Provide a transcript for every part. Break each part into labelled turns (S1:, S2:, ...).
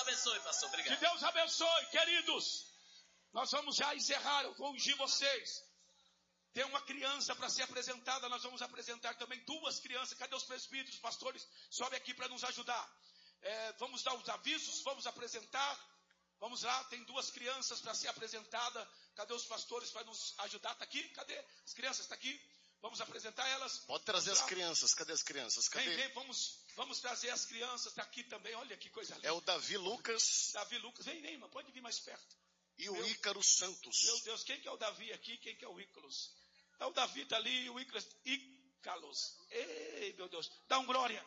S1: abençoe, pastor. Obrigado.
S2: Que Deus abençoe, queridos. Nós vamos já encerrar, eu vou ungir vocês. Tem uma criança para ser apresentada, nós vamos apresentar também 2 crianças. Cadê os presbíteros, pastores? Sobe aqui para nos ajudar. Vamos dar os avisos, vamos apresentar. Vamos lá, tem 2 crianças para ser apresentada. Cadê os pastores para nos ajudar? Está aqui? Cadê? As crianças estão aqui? Vamos apresentar elas.
S3: Pode trazer as crianças. Cadê as crianças? Cadê?
S2: Vem, vamos trazer as crianças. Está aqui também. Olha que coisa linda.
S3: É o Davi Lucas.
S2: Davi Lucas. Vem, mas pode vir mais perto.
S3: E o Ícaro Santos.
S2: Meu Deus, quem que é o Davi aqui? Quem que é o Ícaros? O Davi está ali e o Ícaros. Ei, meu Deus. Dá um glória.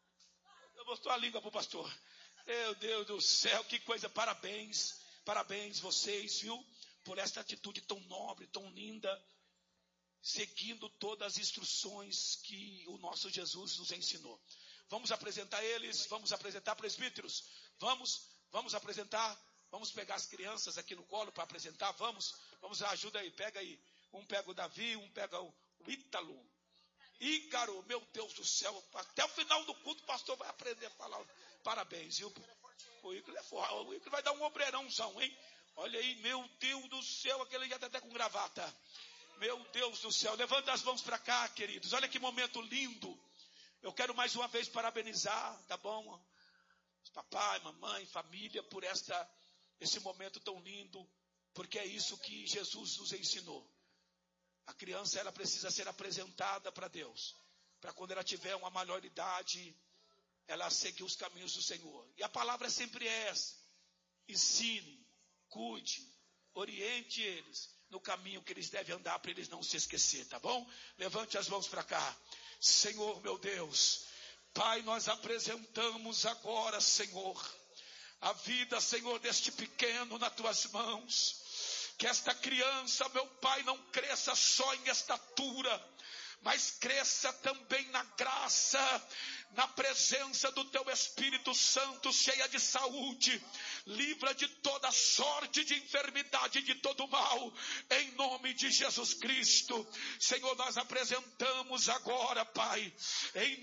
S2: Eu mostrou a língua para o pastor. Meu Deus do céu, que coisa. Parabéns. Parabéns vocês, viu? Por esta atitude tão nobre, tão linda. Seguindo todas as instruções que o nosso Jesus nos ensinou. Vamos apresentar eles, vamos apresentar presbíteros. Vamos apresentar, vamos pegar as crianças aqui no colo para apresentar. Vamos lá, ajuda aí, pega aí. Um pega o Davi, um pega o Ítalo. Ícaro, meu Deus do céu. Até o final do culto o pastor vai aprender a falar. Parabéns, viu? O Ícaro é forte. O Ícaro vai dar um obreirãozão, hein? Olha aí, meu Deus do céu. Aquele já está até com gravata. Meu Deus do céu. Levanta as mãos para cá, queridos. Olha que momento lindo. Eu quero mais uma vez parabenizar, tá bom? Papai, mamãe, família, por esse momento tão lindo. Porque é isso que Jesus nos ensinou. A criança, ela precisa ser apresentada para Deus. Para quando ela tiver uma maioridade, ela seguir os caminhos do Senhor. E a palavra é sempre essa. Ensine, cuide, oriente eles no caminho que eles devem andar para eles não se esquecer, tá bom? Levante as mãos para cá. Senhor, meu Deus. Pai, nós apresentamos agora, Senhor, a vida, Senhor, deste pequeno nas tuas mãos. Que esta criança, meu Pai, não cresça só em estatura, mas cresça também na graça, na presença do Teu Espírito Santo, cheia de saúde, livra de toda sorte de enfermidade, de todo mal, em nome de Jesus Cristo. Senhor, nós apresentamos agora, Pai, em